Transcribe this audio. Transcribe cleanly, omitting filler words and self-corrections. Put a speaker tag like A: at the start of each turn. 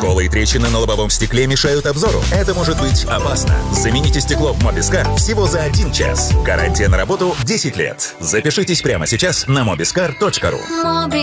A: Сколы и трещины на лобовом стекле мешают обзору. Это может быть опасно. Замените стекло в Mobiscar всего за 1 час. Гарантия на работу 10 лет. Запишитесь прямо сейчас на mobiscar.ru.